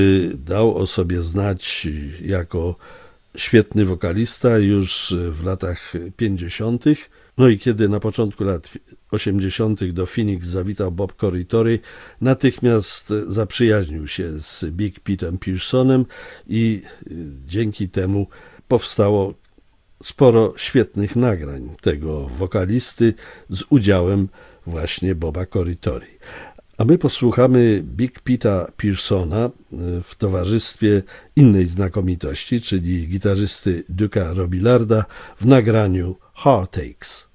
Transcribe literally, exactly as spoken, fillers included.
Dał o sobie znać jako świetny wokalista już w latach pięćdziesiątych. No i kiedy na początku lat osiemdziesiątych do Phoenix zawitał Bob Corritore, natychmiast zaprzyjaźnił się z Big Pete'em Pearsonem i dzięki temu powstało sporo świetnych nagrań tego wokalisty z udziałem właśnie Boba Corritore. A my posłuchamy Big Pete'a Pearsona w towarzystwie innej znakomitości, czyli gitarzysty Duke'a Robillarda w nagraniu Heartaches.